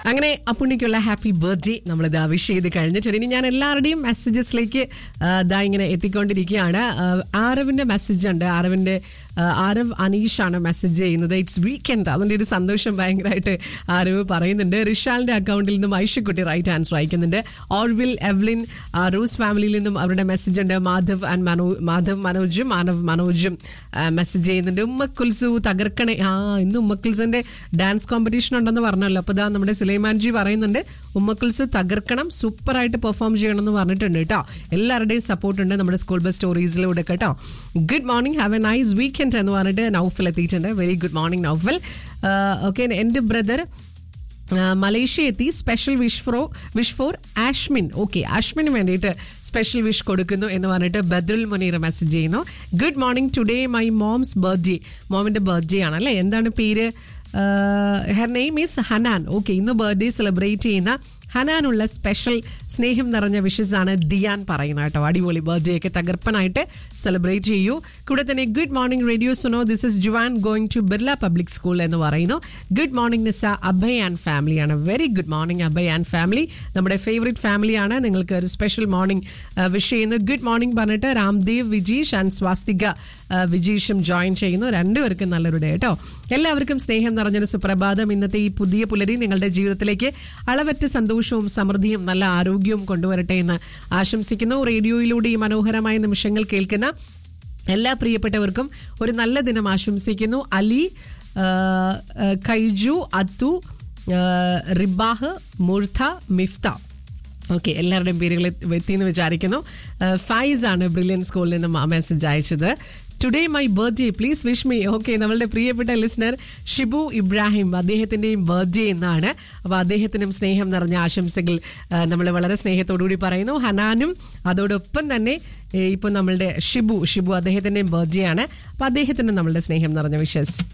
അങ്ങനെ അപ്പുണ്ണിക്കുള്ള happy birthday നമ്മളിത് wish ചെയ്ത് കഴിഞ്ഞിട്ടുണ്ട്. ഇനി ഞാൻ എല്ലാവരുടെയും മെസ്സേജസിലേക്ക് ഇതാ ഇങ്ങനെ എത്തിക്കൊണ്ടിരിക്കുകയാണ്. ആരവിന്റെ മെസ്സേജ് ഉണ്ട്. ആരവ് അനീഷാണ് മെസ്സേജ് ചെയ്യുന്നത്. ഇറ്റ്സ് വീക്കെൻഡ്, അതിൻ്റെ ഒരു സന്തോഷം ഭയങ്കരമായിട്ട് ആരവ് പറയുന്നുണ്ട്. റിഷാലിന്റെ അക്കൗണ്ടിൽ നിന്നും ഐഷക്കുട്ടി റൈറ്റ് ആൻസർ അയക്കുന്നുണ്ട്. ഓർവിൽ എവ്ലിൻ റൂസ് ഫാമിലിയിൽ നിന്നും അവരുടെ മെസ്സേജ് ഉണ്ട്. മാനവ് മനോജും മെസ്സേജ് ചെയ്യുന്നുണ്ട്. ഉമ്മക്കുൽസു തകർക്കണേ. ഇന്ന് ഉമ്മക്കുൽസുന്റെ ഡാൻസ് കോമ്പറ്റീഷൻ ഉണ്ടെന്ന് പറഞ്ഞല്ലോ. അപ്പോൾ ഇതാ നമ്മുടെ സുലൈമാൻജി പറയുന്നുണ്ട് ഉമ്മക്കുൽസു തകർക്കണം, സൂപ്പറായിട്ട് പെർഫോം ചെയ്യണം എന്ന് പറഞ്ഞിട്ടുണ്ട് കേട്ടോ. എല്ലാവരുടെയും സപ്പോർട്ട് ഉണ്ട് നമ്മുടെ സ്കൂൾ ബസ് സ്റ്റോറീസിലൂടെ കേട്ടോ. Good morning, have A nice weekend എന്ന് പറഞ്ഞിട്ട് നൗഫൽ എത്തിയിട്ടുണ്ട്. Very good morning Naufal. Okay, എൻ്റെ ബ്രദർ മലേഷ്യ എത്തി. Special wish four Ashmin. Okay, ആഷ്മിന് വേണ്ടിയിട്ട് സ്പെഷ്യൽ വിഷ് കൊടുക്കുന്നു എന്ന് പറഞ്ഞിട്ട് ബദ്രുൽ മുനീർ മെസ്സേജ് ചെയ്യുന്നു. Good morning, today my moms birthday. മോമിൻ്റെ birthday ആണല്ലേ. എന്താണ് പേര്? Her name is Hanan. Okay, ഇന്ന് ബർത്ത്ഡേ സെലിബ്രേറ്റ് ചെയ്യുന്ന ഹനാനുള്ള സ്പെഷ്യൽ സ്നേഹം നിറഞ്ഞ വിഷസ് ആണ് ദിയാൻ പറയുന്നത് കേട്ടോ. അടിപൊളി ബർത്ത്ഡേ ഒക്കെ തകർപ്പനായിട്ട് സെലിബ്രേറ്റ് ചെയ്യൂ. കൂടെ തന്നെ good morning radio Suno, this is Juan going to Birla public school എന്ന് പറയുന്നു. Good morning Nisa, Abhay and ഫാമിലിയാണ്. Very good morning Abhay and family, നമ്മുടെ ഫേവറേറ്റ് ഫാമിലിയാണ്. നിങ്ങൾക്ക് ഒരു സ്പെഷ്യൽ മോർണിംഗ് വിഷ് ചെയ്യുന്നു. ഗുഡ് മോർണിംഗ് പറഞ്ഞിട്ട് രാംദേവ് വിജീഷ് ആൻഡ് സ്വാസ്തിക വിജീഷും ജോയിൻ ചെയ്യുന്നു. രണ്ടുപേർക്കും നല്ലൊരു ഡേ കേട്ടോ. എല്ലാവർക്കും സ്നേഹം നിറഞ്ഞൊരു സുപ്രഭാതം. ഇന്നത്തെ ഈ പുതിയ പുലരി നിങ്ങളുടെ ജീവിതത്തിലേക്ക് അളവറ്റ സന്തോഷവും സമൃദ്ധിയും നല്ല ആരോഗ്യവും കൊണ്ടുവരട്ടെ എന്ന് ആശംസിക്കുന്നു. റേഡിയോയിലൂടെ ഈ മനോഹരമായ നിമിഷങ്ങൾ കേൾക്കുന്ന എല്ലാ പ്രിയപ്പെട്ടവർക്കും ഒരു നല്ല ദിനം ആശംസിക്കുന്നു. അലി, ഖൈജു, അത്തു, റിബാഹ്, മുർത്ത, മിഫ്ത. ഓക്കെ, എല്ലാവരുടെയും പേരുകൾ എത്തിയെന്ന് വിചാരിക്കുന്നു. ഫൈസ് ആണ് ബ്രില്യൻ സ്കൂളിൽ നിന്ന് മെസ്സേജ് അയച്ചത്. Today my birthday please wish me. Okay, നമ്മളുടെ പ്രിയപ്പെട്ട ലിസണർ ഷിബു ഇബ്രാഹിം, അദ്ദേഹത്തിൻ്റെയും ബർത്ത്ഡേ എന്നാണ്. അപ്പോൾ അദ്ദേഹത്തിനും സ്നേഹം നിറഞ്ഞ ആശംസകൾ നമ്മൾ വളരെ സ്നേഹത്തോടുകൂടി പറയുന്നു. ഹനാനും അതോടൊപ്പം തന്നെ ഇപ്പോൾ നമ്മളുടെ ഷിബു അദ്ദേഹത്തിൻ്റെയും ബർത്ത്ഡേ ആണ്. അപ്പോൾ അദ്ദേഹത്തിന് നമ്മളുടെ സ്നേഹം നിറഞ്ഞ വിഷസ്.